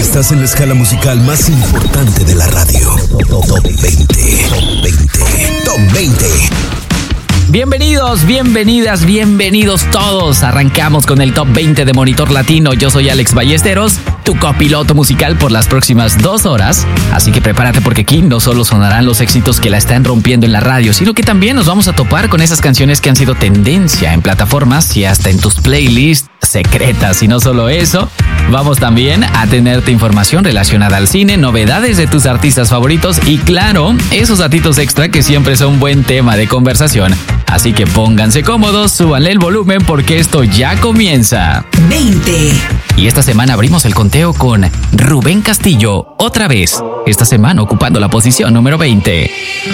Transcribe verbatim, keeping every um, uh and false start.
Estás en la escala musical más importante de la radio. Top veinte. Top veinte. Top veinte. Bienvenidos, bienvenidas, bienvenidos todos. Arrancamos con el Top veinte de Monitor Latino. Yo soy Alex Ballesteros, tu copiloto musical por las próximas dos horas. Así que prepárate porque aquí no solo sonarán los éxitos que la están rompiendo en la radio, sino que también nos vamos a topar con esas canciones que han sido tendencia en plataformas y hasta en tus playlists secretas. Y no solo eso, vamos también a tenerte información relacionada al cine, novedades de tus artistas favoritos y claro, esos datitos extra que siempre son buen tema de conversación. Así que pónganse cómodos, súbanle el volumen porque esto ya comienza. veinte. Y esta semana abrimos el conteo con Rubén Castillo, otra vez. Esta semana ocupando la posición número veinte.